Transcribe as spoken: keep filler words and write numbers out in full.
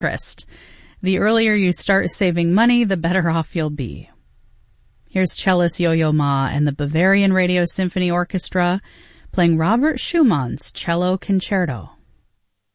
interest. The earlier you start saving money, the better off you'll be. Here's cellist Yo-Yo Ma and the Bavarian Radio Symphony Orchestra playing Robert Schumann's Cello Concerto.